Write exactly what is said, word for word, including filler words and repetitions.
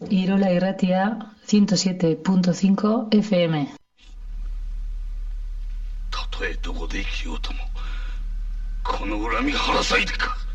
Irola Irratia ciento siete punto cinco F M。 たとえどこで生きようともこの恨み晴らさいでか。